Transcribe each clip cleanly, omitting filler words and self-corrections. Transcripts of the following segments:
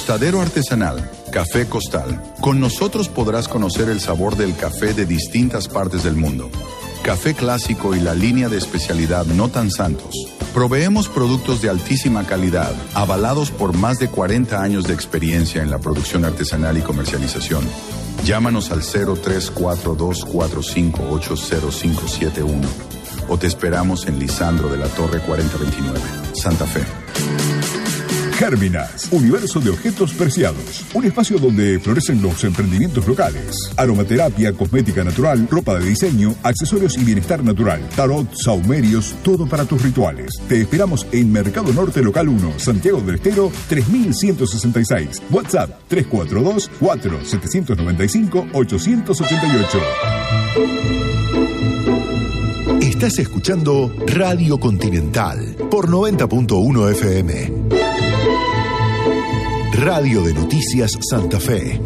Tostadero artesanal, Café Costal. Con nosotros podrás conocer el sabor del café de distintas partes del mundo. Café clásico y la línea de especialidad No Tan Santos. Proveemos productos de altísima calidad, avalados por más de 40 años de experiencia en la producción artesanal y comercialización. Llámanos al 034245800571 o te esperamos en Lisandro de la Torre 4029, Santa Fe. Gérminas, universo de objetos preciados. Un espacio donde florecen los emprendimientos locales. Aromaterapia, cosmética natural, ropa de diseño, accesorios y bienestar natural. Tarot, saumerios, todo para tus rituales. Te esperamos en Mercado Norte Local 1, Santiago del Estero, 3166. WhatsApp 342-4795-888. Estás escuchando Radio Continental por 90.1 FM. Radio de Noticias Santa Fe.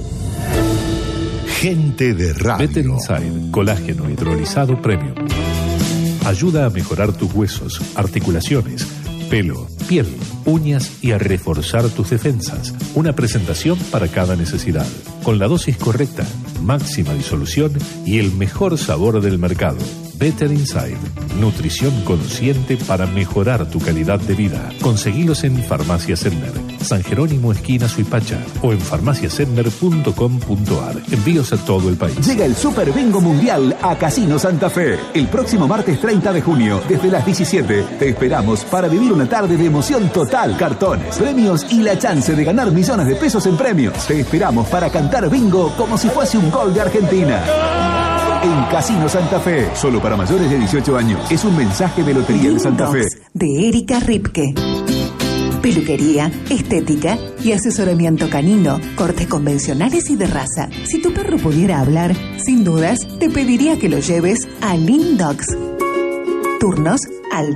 Gente de radio. Better Inside, colágeno hidrolizado premium. Ayuda a mejorar tus huesos, articulaciones, pelo, piel, uñas y a reforzar tus defensas. Una presentación para cada necesidad. Con la dosis correcta, máxima disolución y el mejor sabor del mercado. Better Inside. Nutrición consciente para mejorar tu calidad de vida. Conseguilos en Farmacia Sender, San Jerónimo esquina Suipacha o en farmaciasender.com.ar. Envíos a todo el país. Llega el Super Bingo Mundial a Casino Santa Fe. El próximo martes 30 de junio, desde las 17, te esperamos para vivir una tarde de emoción total. Cartones, premios y la chance de ganar millones de pesos en premios. Te esperamos para cantar bingo como si fuese un gol de Argentina. En Casino Santa Fe, solo para mayores de 18 años. Es un mensaje de Lotería de Santa Fe. De Erika Ripke. Peluquería, estética y asesoramiento canino, cortes convencionales y de raza. Si tu perro pudiera hablar, sin dudas, te pediría que lo lleves a Lindogs. Turnos al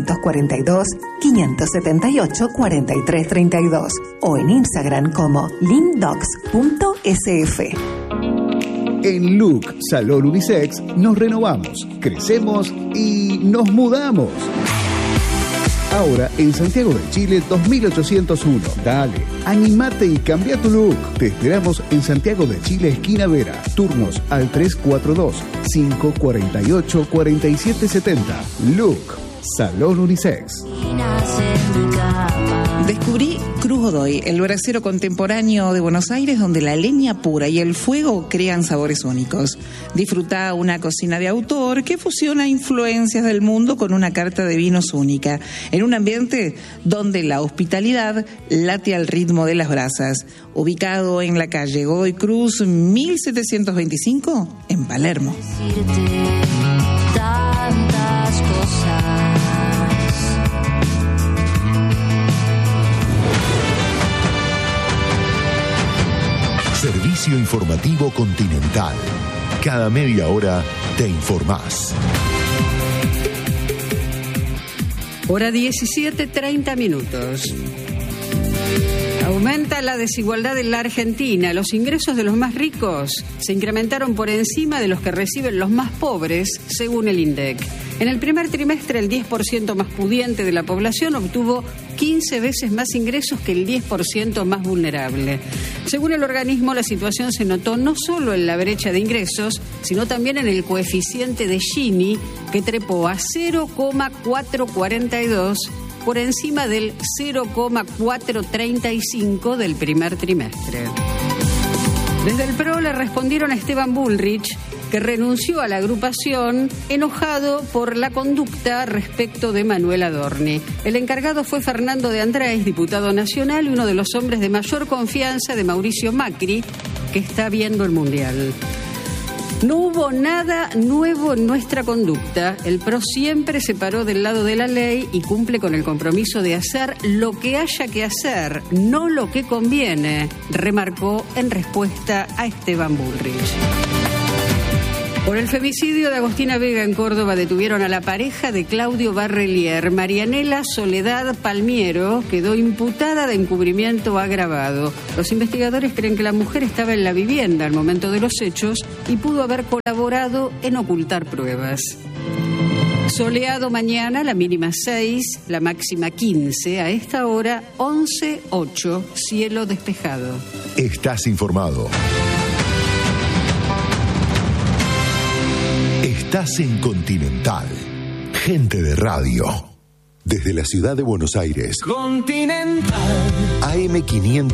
342-578-4332 o en Instagram como lindogs.sf. En Look Salón Unisex nos renovamos, crecemos y nos mudamos. Ahora en Santiago de Chile 2801. Dale, animate y cambia tu look. Te esperamos en Santiago de Chile, esquina Vera. Turnos al 342-548-4770. Look Salón Unisex. Descubrí Cruz Godoy, el brasero contemporáneo de Buenos Aires, donde la leña pura y el fuego crean sabores únicos. Disfruta una cocina de autor que fusiona influencias del mundo con una carta de vinos única, en un ambiente donde la hospitalidad late al ritmo de las brasas. Ubicado en la calle Godoy Cruz 1725, en Palermo. Tantas cosas. Servicio informativo Continental. Cada media hora te informás. Hora 17:30. Aumenta la desigualdad en la Argentina. Los ingresos de los más ricos se incrementaron por encima de los que reciben los más pobres, según el INDEC. En el primer trimestre, el 10% más pudiente de la población obtuvo 15 veces más ingresos que el 10% más vulnerable. Según el organismo, la situación se notó no solo en la brecha de ingresos, sino también en el coeficiente de Gini, que trepó a 0,442 por encima del 0,435 del primer trimestre. Desde el PRO le respondieron a Esteban Bullrich, que renunció a la agrupación enojado por la conducta respecto de Manuel Adorni. El encargado fue Fernando de Andrés, diputado nacional y uno de los hombres de mayor confianza de Mauricio Macri, que está viendo el Mundial. No hubo nada nuevo en nuestra conducta. El PRO siempre se paró del lado de la ley y cumple con el compromiso de hacer lo que haya que hacer, no lo que conviene, remarcó en respuesta a Esteban Bullrich. Por el femicidio de Agostina Vega en Córdoba detuvieron a la pareja de Claudio Barrelier. Marianela Soledad Palmiero quedó imputada de encubrimiento agravado. Los investigadores creen que la mujer estaba en la vivienda al momento de los hechos y pudo haber colaborado en ocultar pruebas. Soleado mañana, la mínima 6, la máxima 15. A esta hora, 11:08, cielo despejado. Estás informado. Estás en Continental. Gente de radio. Desde la ciudad de Buenos Aires. Continental. AM 500.